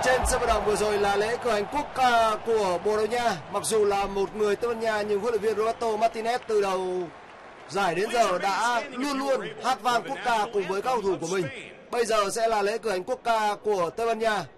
trên sân vận động vừa rồi là lễ cử hành quốc ca của Bồ Đào Nha. Mặc dù là một người Tây Ban Nha nhưng huấn luyện viên Roberto Martinez từ đầu giải đến giờ đã luôn luôn hát vang quốc ca cùng với các cầu thủ của mình. Bây giờ sẽ là lễ cử hành quốc ca của Tây Ban Nha.